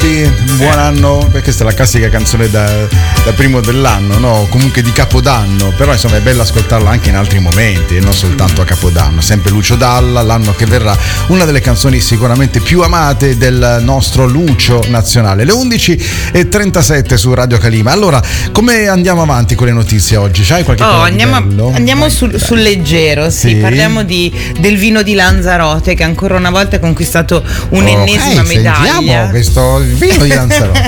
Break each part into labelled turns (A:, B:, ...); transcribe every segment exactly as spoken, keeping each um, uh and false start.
A: tutti, buon anno. Questa è la classica canzone da, da primo dell'anno, no? Comunque di Capodanno, però insomma è bello ascoltarla anche in altri momenti e non soltanto a Capodanno. Sempre Lucio Dalla, l'anno che verrà, una delle canzoni sicuramente più amate del nostro Lucio nazionale. Le undici e trentasette su Radio Calima. Allora, come andiamo avanti con le notizie oggi? C'hai qualche
B: oh,
A: cosa
B: andiamo,
A: di bello?
B: andiamo sul, sul leggero, sì.
A: Sì.
B: Parliamo di, del vino di Lanzarote, che ancora una volta ha conquistato un'ennesima
A: oh, hey,
B: medaglia.
A: Sentiamo questo vino di Lanzarote.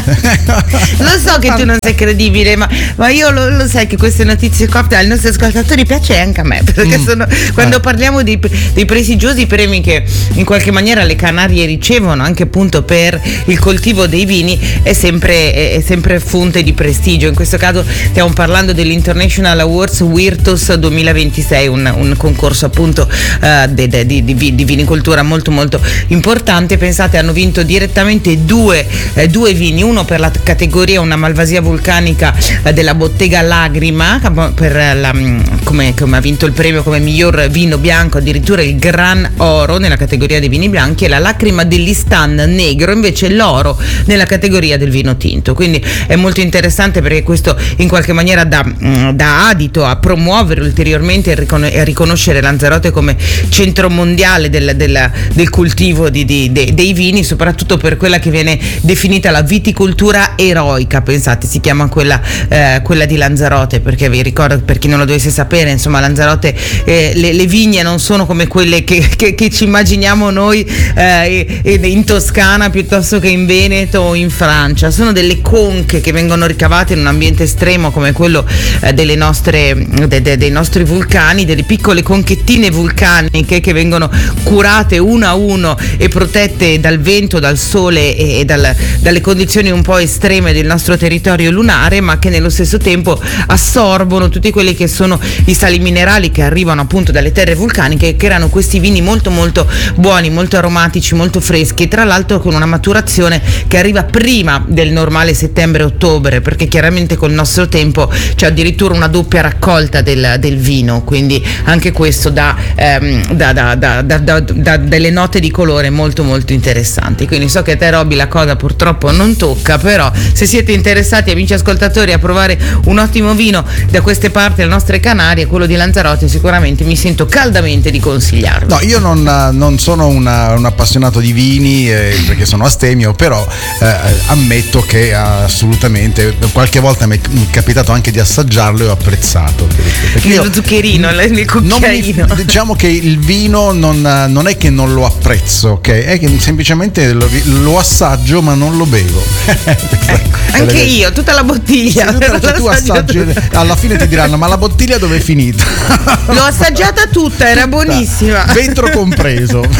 B: Lo so che tu non sei credibile, ma, ma io lo, lo sai che queste notizie qua ai nostri ascoltatori piace anche a me, perché
A: mm.
B: sono, quando
A: eh.
B: parliamo dei, dei prestigiosi premi che in qualche maniera le Canarie ricevono anche appunto per il coltivo dei vini, è sempre, è, è sempre fonte di prestigio. In questo caso stiamo parlando dell'International Awards Virtus duemilaventisei, un, un concorso appunto uh, di, di, di, di vinicoltura molto molto importante. Pensate, hanno vinto direttamente due, eh, due vini, uno per la categoria una malvasia vulcanica eh, della bottega Lagrima, per la, come, come ha vinto il premio come miglior vino bianco, addirittura il Gran Oro nella categoria dei vini bianchi, e la Lacrima dell'Istan Negro invece l'oro nella categoria del vino tinto. Quindi è molto interessante, perché questo in qualche maniera dà, dà adito a promuovere ulteriormente e a riconoscere Lanzarote come centro mondiale del, del, del cultivo di, di, de, dei vini, soprattutto per quella che viene definita la viticoltura eroica. Pensate, si chiama quella, eh, quella di Lanzarote, perché vi ricordo, per chi non lo dovesse sapere, insomma Lanzarote, eh, le, le vigne non sono come quelle che, che, che ci immaginiamo noi eh, in Toscana piuttosto che in Veneto o in Francia. Sono delle conche che vengono ricavate in un ambiente estremo come quello eh, delle nostre, de, de, dei nostri vulcani, delle piccole conchettine vulcaniche che vengono curate uno a uno e protette dal vento, dal sole e, e dal, dalle condizioni un po' estreme del nostro territorio lunare, ma che nello stesso tempo assorbono tutti quelli che sono i sali minerali che arrivano appunto dalle terre vulcaniche e creano questi vini molto molto buoni, molto aromatici, molto freschi, tra l'altro con una maturazione che arriva prima del normale settembre-ottobre, perché chiaramente col nostro tempo c'è addirittura una doppia raccolta del, del vino, quindi anche questo dà, ehm, dà, dà, dà, dà, dà, dà delle note di colore molto molto interessanti. Quindi so che a te, Robby, la cosa purtroppo non tocca, però se siete interessati, amici ascoltatori, a provare un ottimo vino da queste parti, le nostre Canarie, quello di Lanzarote, sicuramente mi sento caldamente di consigliarlo.
A: No, io non, non sono una, un appassionato di vini eh, perché sono astemio, però eh, ammetto che assolutamente qualche volta mi è capitato anche di assaggiarlo e ho apprezzato. Perché
B: lo zuccherino,
A: io,
B: il cucchiaino.
A: Mi, diciamo che il vino non, non è che non lo apprezzo, ok? È che semplicemente lo, lo assaggio ma non lo bevo.
B: Ecco, anche le... io, tutta la bottiglia.
A: Sì, tutta, cioè, tu assaggi, alla fine ti diranno: ma la bottiglia dove è finita?
B: L'ho assaggiata tutta, era tutta, buonissima.
A: Vetro compreso.